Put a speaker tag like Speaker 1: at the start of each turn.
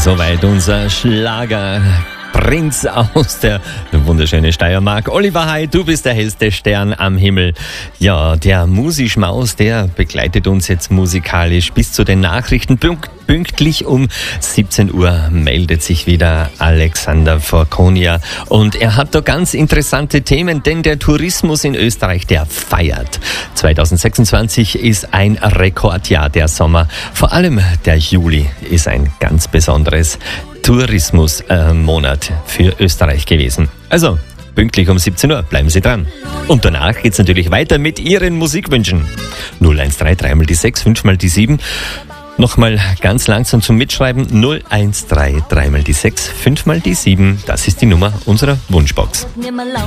Speaker 1: Soweit unser Schlagerprinz aus der wunderschönen Steiermark. Oliver Hay, du bist der hellste Stern am Himmel. Ja, der Musischmaus, der begleitet uns jetzt musikalisch bis zu den Nachrichten. Pünktlich um 17 Uhr meldet sich wieder Alexander Forconia. Und er hat da ganz interessante Themen, denn der Tourismus in Österreich, der feiert. 2026 ist ein Rekordjahr, der Sommer. Vor allem der Juli ist ein ganz besonderes Tourismusmonat für Österreich gewesen. Also, pünktlich um 17 Uhr, bleiben Sie dran. Und danach geht's natürlich weiter mit Ihren Musikwünschen. 013 3 mal die 6, 5 mal die 7. Nochmal ganz langsam zum Mitschreiben. 013 3 mal die 6, 5 mal die 7. Das ist die Nummer unserer Wunschbox.